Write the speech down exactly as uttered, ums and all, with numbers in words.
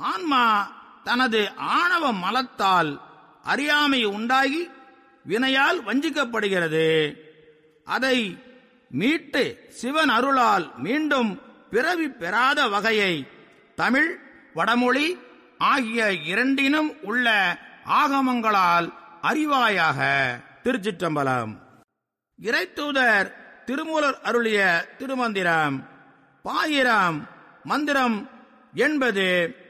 ஆன்மா தனது ஆணவ மலத்தால் அறியாமை உண்டாகி வினையால் வஞ்சிக்கப்படுகிறது. அதை மீட்டு சிவன் அருளால் மீண்டும் பிறவி பெறாத வகையை தமிழ், வடமொழி ஆகிய இரண்டினும் உள்ள ஆகமங்களால் அறிவாயாக. திருச்சிற்றம்பலம். இறைத்தூதர் திருமூலர் அருளிய திருமந்திரம். பாயிரம் மந்திரம் என்பது